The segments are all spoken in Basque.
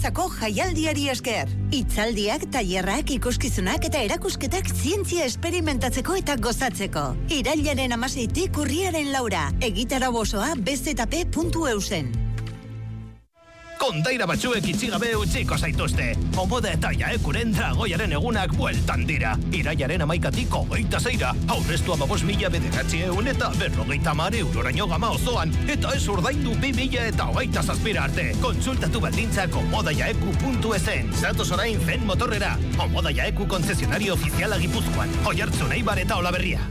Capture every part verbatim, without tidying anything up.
plazako jaialdiari esker. Hitzaldiak, tailerrak, ikuskizunak eta erakusketak zientzia esperimentatzeko eta gozatzeko. Irailaren hamaseitik urriaren laura. Egitarau osoa be zeta pe puntu e u zen. Kondaira batzuek itxigabe utziko zaituzte. Omoda eta Jaekuren dragoiaren egunak bueltan dira. Irailaren amaikatik hogeita zeira. Aurreztu amabos mila bederatzi eun eta berrogeita mare euroraino gama osoan. Eta ez urdaindu bi mila eta hogeita zazpira arte. Kontsultatu baldintzak omodajaeku puntu e zen. Zatoz orain zen motorrera. Omoda Jaeku konzesionario ofiziala Gipuzkoan. Oiartzun, Eibar eta Olaberria.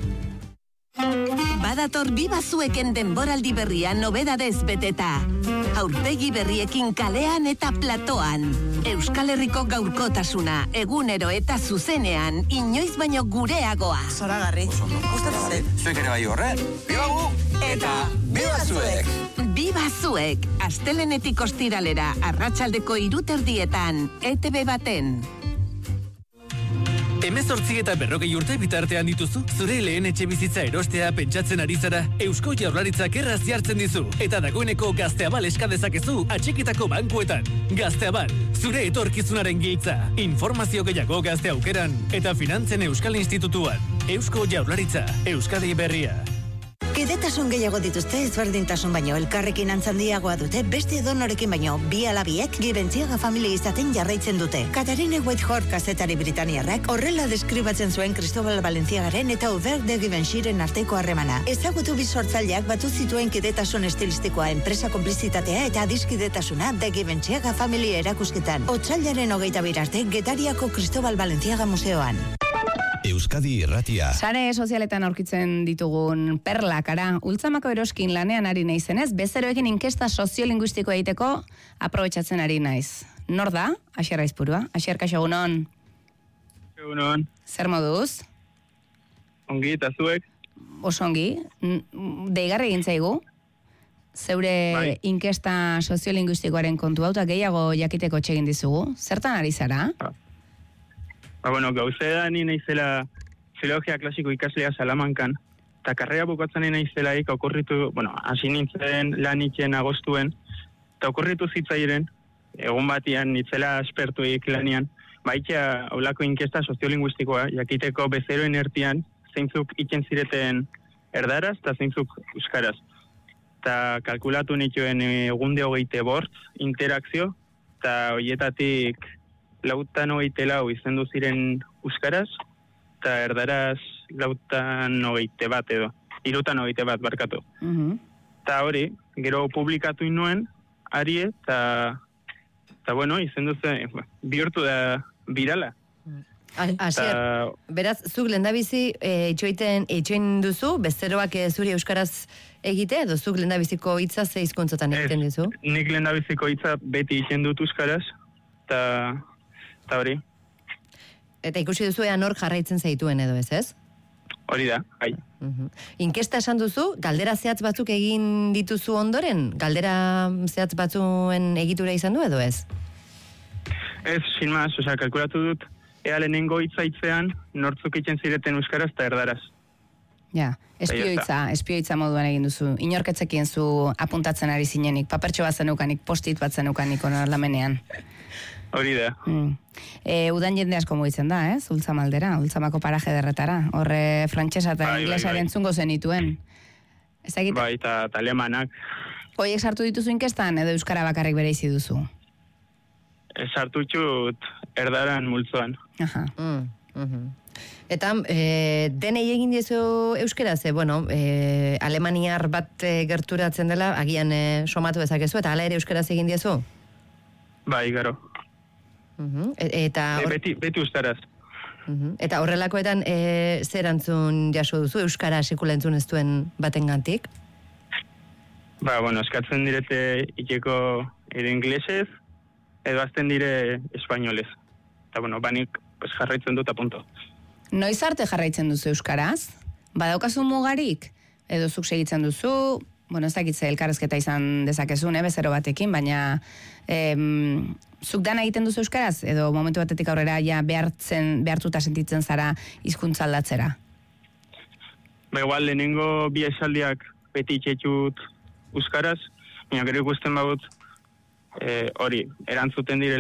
Badator Biba Zueken denboraldi berria nobedadez beteta. Aurpegi berriekin kalean eta platoan. Euskal Herriko gaurkotasuna, egunero eta zuzenean, inoiz baino gureagoa. Zoragarri. Gustatzen zait. Zuek ere bai horre. Biba gu! Eta Biba Zuek! Biba Zuek, astelenetik ostiralera, arratsaldeko hiruterdietan, E T B baten. Hemezortzi eta berrogei urte bitartean dituzu, zure lehen etxe bizitza erostea pentsatzen ari zara, Eusko Jaurlaritzak erraz jartzen dizu, eta dagoeneko Gazteabal eska dezakezu atxikitako bankuetan. Gazteabal, zure etorkizunaren giltza. Informazio gehiago Gazte Aukeran eta Finantzen Euskal Institutuan. Eusko Jaurlaritza, Euskadi Berria. Kidetasun gehiago dituzte ezberdintasun baino elkarrekin antzandiagoa dute beste edonorekin baino bi alabiek Gibentziaga familia izaten jarraitzen dute. Katarine Whitehorse kazetari britaniarrak horrela deskribatzen zuen Cristobal Balenciagaren eta Hubert de Givenchyren arteko harremana. Ezagutu bi sortzaileak batu zituen kidetasun estilistikoa, enpresa konplizitatea eta adiskidetasuna de Giventziaga familia erakusketan. Otsailaren hogeita bir arte Getariako Cristobal Balenciaga museoan. Euskadi Irratia. Sare sozialetan aurkitzen ditugun perlakara, ultzamako eroskin lanean ari naizenez, bezeroekin inkesta soziolinguistiko egiteko aprobetxatzen ari naiz. Nor da? Asier Aizpurua. Asier, kaixo, egunon. Egunon. Zer moduz? Ongi, eta zuek? Oso ongi. Deigarri egin zaigu. Zeure bai. Inkesta soziolinguistikoaren kontu hau, eta gehiago jakiteko txegin dizugu. Zertan ari zara? Ba. Ba, bueno, gauze da ni naizela filologia klasiko ikaslea Salamankan, eta karrera bukatzen naizelaik okurritu, bueno, hasi nintzen lan itxen agostuen, eta okurritu zitzairen, egun batian nitzela aspertuik lanian, baita aulako inkesta soziolinguistikoa, jakiteko bezeroen ertian, zeintzuk itxen zireten erdaraz, eta zeintzuk euskaraz. Eta kalkulatu nituen egunde hogeite bort interakzio, eta hoietatik lautan hogeite lau izendu ziren euskaraz, eta erdaraz lautan hogeite bat edo. Irutan hogeite bat barkatu. Uh-huh. Eta hori, gero publikatu inuen, ari, eta, eta bueno, izendu zen, bihurtu da birala. Asier, beraz, zuk lehendabizi e, itxoiten, itxoin duzu, bezeroak e, zuri euskaraz egite, edo zuk lehendabiziko hitza ze hizkuntzatan egiten duzu? Nik lehendabiziko hitza beti izen dut euskaraz, eta eta hori. Eta ikusi duzu ea nor jarraitzen zaituen edo ez, ez? Hori da, bai. Uh-huh. Inkesta esan duzu, galdera zehatz batzuk egin dituzu ondoren? Galdera zehatz batzuen egitura izan du edo ez? Ez, sin maz, osea, kalkulatu dut, ea lehenengo hitzaitzean nortzuk itzen zireten euskaraz eta erdaraz. Ja, espioitza, espioitza moduan egin duzu. Inorketzekien zu apuntatzen ari zinenik, papertxo bat zenukanik, postit bat zenukanik onarlamenean. Hori da. Mm. E, udan jende asko mugitzen da, ez? Ultzamaldera, ultzamako paraje derretara. Horre frantsesa eta bai, inglesa bai, bai. entzungo zenituen. Ez egite? Bai, eta alemanak. Hoiek sartu dituzu inkestan edo euskara bakarrik bereizi duzu? Sartu txut erdaran multzoan. Aha. Mm, uh-huh. Eta e, denei egin diezu euskaraz, e, bueno, e, alemaniar bat e, gerturatzen dela, agian e, somatu dezakezu, eta hala ere euskaraz egin diezu? Bai, garo. Uh-huh. E, eta e, beti, beti euskaraz. Uh-huh. Eta horrelakoetan e, zer antzun jaso duzu, euskara sekula entzun ez duen batengantik? Ba, bueno, eskatzen direte ikeko edo inglesez, edo azten dire espainolez. Eta, bueno, banik pues, jarraitzen dut apunto. Noiz arte jarraitzen duzu euskaraz? Badaukazu mugarik? Edo zuk segitzen duzu? Bueno, ez dakitze elkarrezketa izan dezakezun, eh, bezero batekin, baina em, zuk dana egiten duzu euskaraz? Edo momentu batetik aurrera ja behartzen, behartuta sentitzen zara hizkuntza aldatzera? Ba, igual, lehenengo bi esaldiak beti itxetxut euskaraz, baina gero ikusten badut hori, eh, erantzuten dire